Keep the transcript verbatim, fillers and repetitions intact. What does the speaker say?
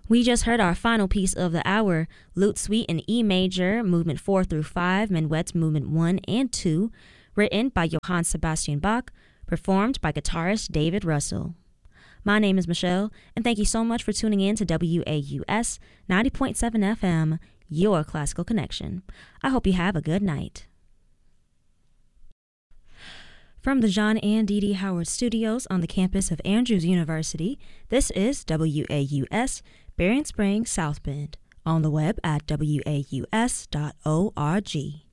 We just heard our final piece of the hour, Lute Suite in E major, movement four through five, Minuets movement one and two, written by Johann Sebastian Bach, performed by guitarist David Russell. My name is Michelle, and thank you so much for tuning in to W A U S ninety point seven F M, your classical connection. I hope you have a good night. From the John and Dee Dee Howard Studios on the campus of Andrews University, this is W A U S, Berrien Springs, South Bend, on the web at W A U S dot org.